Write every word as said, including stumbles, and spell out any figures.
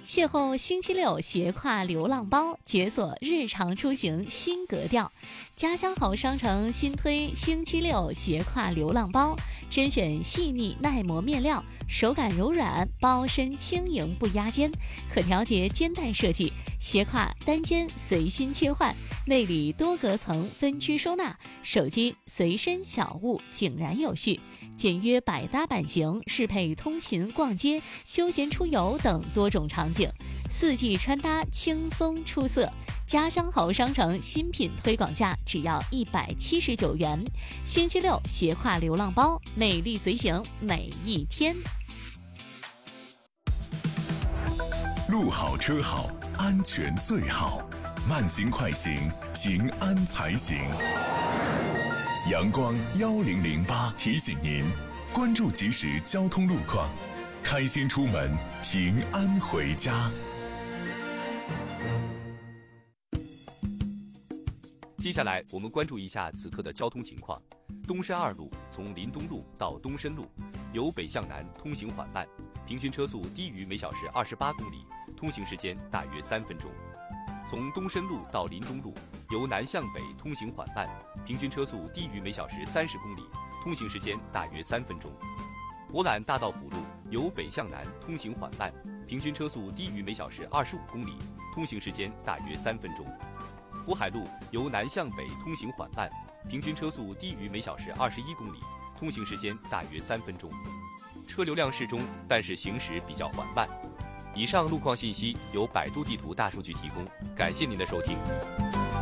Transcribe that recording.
邂逅星期六斜挎流浪包，解锁日常出行新格调。家乡好商城新推星期六斜挎流浪包，甄选细腻耐磨面料，手感柔软，包身轻盈不压肩，可调节肩带设计，斜挎单肩随心切换，内里多隔层分区收纳，手机随身小物井然有序，简约百搭版型，适配通勤、逛街、休闲出游等多种场景，四季穿搭轻松出色。家乡好商城新品推广价只要一百七十九元，星期六斜挎流浪包，美丽随行每一天。 路好车好，安全最好，慢行快行，平安才行。阳光幺零零八提醒您，关注即时交通路况，开心出门，平安回家。 接下来我们关注一下此刻的交通情况。东山二路从林东路到东深路，由北向南通行缓慢，平均车速低于每小时二十八公里，通行时间大约三分钟。从东深路到林中路，由南向北通行缓慢，平均车速低于每小时三十公里，通行时间大约三分钟。博览大道辅路由北向南通行缓慢，平均车速低于每小时二十五公里，通行时间大约三分钟。渤海路由南向北通行缓慢，平均车速低于每小时二十一公里，通行时间大约三分钟。车流量适中，但是行驶比较缓慢。以上路况信息由百度地图大数据提供，感谢您的收听。